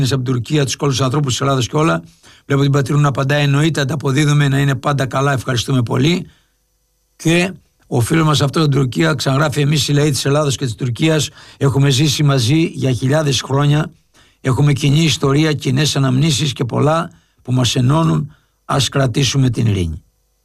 από την Τουρκία, τους κόλλους ανθρώπους της Ελλάδας και όλα. Βλέπω την Πατρίνου να απαντάει, εννοείται, ανταποδίδουμε, να είναι πάντα καλά, ευχαριστούμε πολύ. Και ο φίλος μας αυτό στην Τουρκία ξαναγράφει: εμείς οι λαοί της Ελλάδας και της Τουρκίας έχουμε ζήσει μαζί για χιλιάδες χρόνια. Έχουμε κοινή ιστορία, κοινές αναμνήσεις και πολλά που μας ενώνουν. Ας κρατήσουμε την ειρήνη.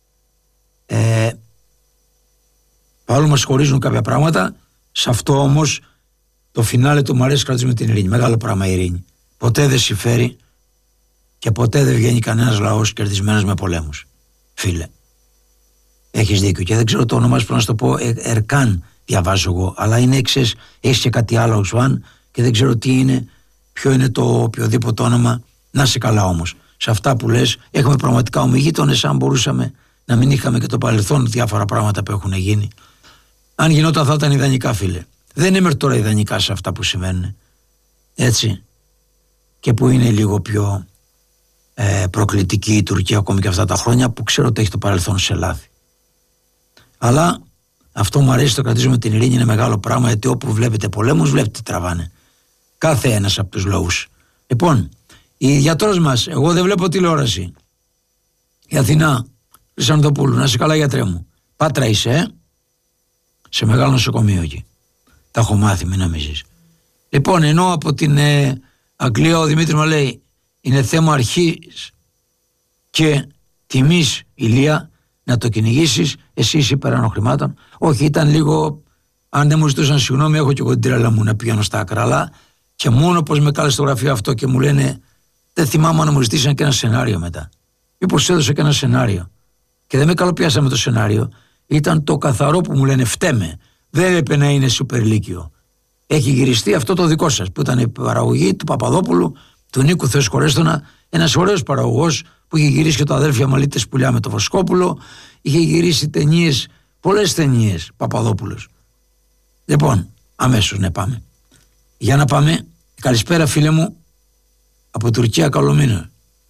Παρόλο μας χωρίζουν κάποια πράγματα, σε αυτό όμως το φινάλε του μου αρέσει, κρατήσουμε την ειρήνη. Μεγάλο πράγμα η ειρήνη. Ποτέ δεν συμφέρει και ποτέ δεν βγαίνει κανένας λαός κερδισμένος με πολέμους. Φίλε, έχεις δίκιο και δεν ξέρω το όνομά σου, πρέπει να σου το πω. Ερκάν διαβάζω εγώ, αλλά είναι εξές, έχεις και κάτι άλλο Οσβάν και δεν ξέρω τι είναι, ποιο είναι το οποιοδήποτε όνομα. Να είσαι καλά όμως. Σε αυτά που λες έχουμε πραγματικά ομιγείτονες. Αν μπορούσαμε να μην είχαμε και το παρελθόν διάφορα πράγματα που έχουν γίνει. Αν γινόταν θα ήταν ιδανικά, φίλε. Δεν είναι μέχρι τώρα ιδανικά σε αυτά που συμβαίνουν. Έτσι. Και που είναι λίγο πιο προκλητική η Τουρκία ακόμη και αυτά τα χρόνια που ξέρω ότι έχει το παρελθόν σε λάθη. Αλλά αυτό μου αρέσει, το κρατήσουμε την ειρήνη, είναι μεγάλο πράγμα, γιατί όπου βλέπετε πολέμους βλέπετε τραβάνε. Κάθε ένας από τους λαούς. Λοιπόν, η γιατρός μας, εγώ δεν βλέπω τηλεόραση. Η Αθηνά, Χρυσανδοπούλου, να είσαι καλά γιατρέ μου. Πάτρα είσαι, σε μεγάλο νοσοκομείο εκεί. Τα έχω μάθει, μην νομίζεις. Λοιπόν, ενώ από την Αγγλία ο Δημήτρης μου λέει είναι θέμα αρχής και τιμής, Ηλία, να το κυνηγήσεις, εσύ είσαι υπεράνω χρημάτων. Όχι, ήταν λίγο, αν δεν μου ζητούσαν συγγνώμη, έχω και εγώ την τρέλα μου να πηγαίνω στα άκρα, αλλά και μόνο πως με κάλεσε στο γραφείο αυτό και μου λένε, δεν θυμάμαι να μου ζητήσαν και ένα σενάριο μετά. Μήπως έδωσε και ένα σενάριο. Και δεν με καλοπιάσαμε το σενάριο. Ήταν το καθαρό που μου λένε φταίμε. Δεν έπρεπε να είναι σούπερ λύκειο. Έχει γυριστεί αυτό το δικό σας που ήταν η παραγωγή του Παπαδόπουλου, του Νίκου Θεοσκορέστονα, ένας ωραίος παραγωγός που είχε γυρίσει και το Αδέλφια Μαλίτες Πουλιά με το Βοσκόπουλο, είχε γυρίσει ταινίες, πολλές ταινίες Παπαδόπουλος. Λοιπόν, αμέσως ναι πάμε. Για να πάμε. Καλησπέρα φίλε μου από Τουρκία, καλό μήνα.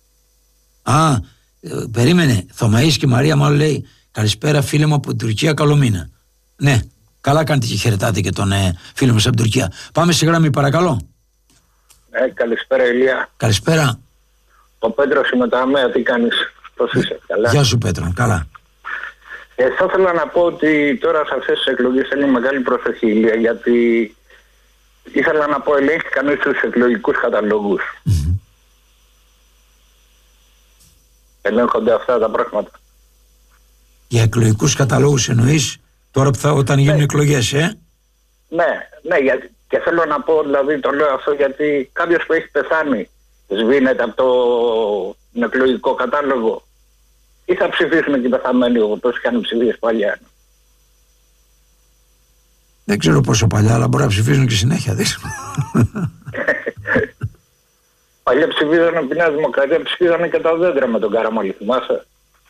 Περίμενε, Θωμαής και Μαρία μάλλον λέει καλησπέρα φίλε μου από Τουρκία, καλό μήνα. Ναι, καλά κάνετε και χαιρετάτε και τον φίλο μας από την Τουρκία. Πάμε σε γραμμή παρακαλώ. Καλησπέρα Ηλία. Καλησπέρα. Ο Πέτρος είμαι τα ΑΜΕΑ, τι κάνεις, πώς είσαι, καλά? Γεια σου Πέτρο, καλά. Θα ήθελα να πω ότι τώρα σε αυτές τις εκλογές θέλει μεγάλη προσοχή Ηλία, γιατί ήθελα να πω ελέγχει κανείς τους εκλογικούς καταλόγους. Ελέγχονται αυτά τα πράγματα. Για εκλογικούς καταλόγους εννοείς τώρα που όταν γίνουν εκλογές, Ναι, και θέλω να πω, δηλαδή το λέω αυτό γιατί κάποιος που έχει πεθάνει σβήνεται από τον εκλογικό κατάλογο ή θα ψηφίσουμε και οι πεθαμένοι όπως είχαν ψηφίσει παλιά? Δεν ξέρω πόσο παλιά, αλλά μπορεί να ψηφίζουν και συνέχεια, δύσκολο. Παλιά ψηφίζανε από τη Νέα Δημοκρατία, ψηφίζανε και τα δέντρα με τον Καραμόλη, θυμάσαι?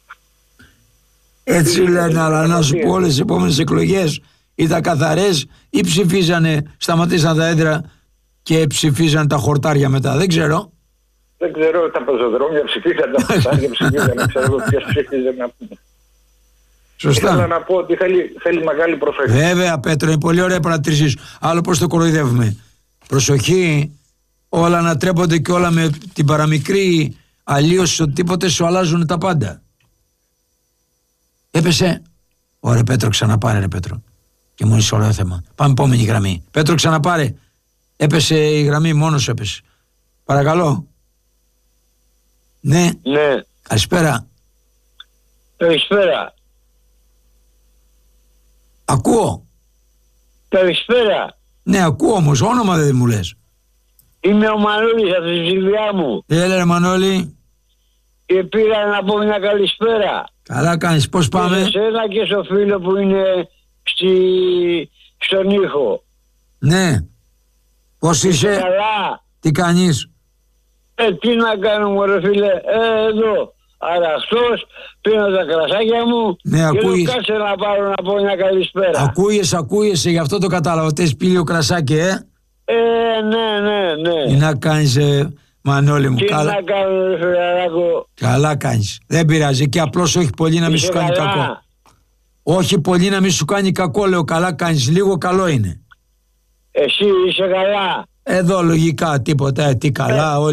Έτσι λένε, αλλά να σου πω όλες τις επόμενες εκλογές ήταν καθαρές ή ψηφίζανε, σταματήσαν τα δέντρα και ψηφίζανε τα χορτάρια μετά, δεν ξέρω. Δεν ξέρω, τα πεζοδρόμια ψηφίζανε, τα χορτάρια ψηφίζανε, ξέρω ποιος ψηφίζανε να πούμε. Σωστά. Θέλω να πω ότι θέλει μεγάλη προσοχή. Βέβαια Πέτρο, είναι πολύ ωραία παρατηρήσεις. Άλλο πώς το κοροϊδεύουμε. Προσοχή, όλα να τρέπονται και όλα με την παραμικρή αλλίωση ότι τίποτε σου αλλάζουν τα πάντα. Έπεσε. Ωραία Πέτρο, ξαναπάρε ρε Πέτρο. Και μου είσαι ωραίο θέμα. Πάμε επόμενη γραμμή. Πέτρο, ξαναπάρε. Έπεσε η γραμμή, μόνος έπεσε. Παρακαλώ. Ναι. Ναι. Καλησπέρα. Καλησπέρα. Ακούω. Καλησπέρα. Ναι, ακούω όμως, όνομα δεν μου λες. Είμαι ο Μανώλης από τη Ζηλιά μου. Έλα ρε Μανώλη. Και πήρα να πω μια καλησπέρα. Καλά κάνεις, πώς πάμε? Και σε ένα και στο φίλο που είναι στον ήχο. Ναι. Πώς είσαι? Καλά. Τι κάνεις? Τι να κάνω μωρέ φίλε. Εδώ. Αραχτός, πίνω τα κρασάκια μου. Ναι, ακούγεις. Και κάτσε να πάρω να πω μια καλησπέρα. Ακούγεσαι, γι' αυτό το κατάλαβα. Τες πήλιο κρασάκι, ναι. Τι να κάνεις, Μανώλη μου? Τι καλά. να κάνω, φιλαράκο? Καλά κάνεις. Δεν πειράζει. Και απλώς όχι πολύ να μην σου κάνει κακό. Όχι πολύ να μην σου κάνει κακό, λέω. Καλά κάνεις. Λίγο καλό είναι. Εσύ είσαι καλά? Εδώ λογικά τίποτα. Τι καλά. Όλοι